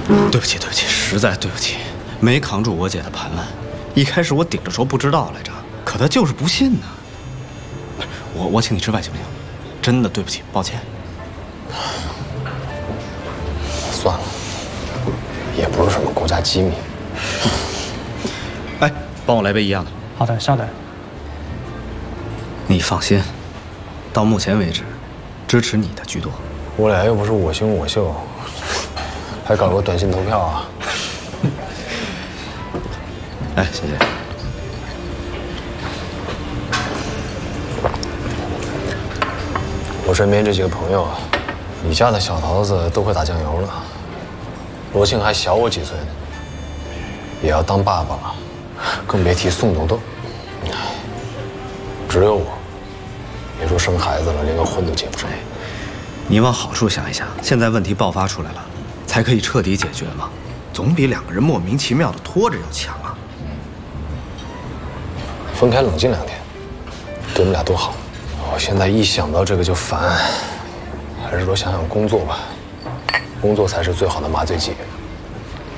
对不起，对不起，实在对不起，没扛住我姐的盘问。一开始我顶着说不知道来着，可她就是不信呢。我请你吃饭行不行？真的对不起，抱歉。 算了，也不是什么国家机密。 哎，帮我来杯一样的。 好的，稍等。 你放心，到目前为止，支持你的居多。 我俩又不是我行我秀，还搞个短信投票啊？ 哎，谢谢。 我身边这几个朋友啊，你家的小桃子都会打酱油了，罗庆还小我几岁呢，也要当爸爸了，更别提宋豆豆。只有我，别说生孩子了，连个婚都结不成。 你往好处想一想，现在问题爆发出来了，才可以彻底解决嘛，总比两个人莫名其妙的拖着要强啊。 分开冷静2天，对我们俩多好。我现在一想到这个就烦，还是说想想工作吧，工作才是最好的麻醉剂。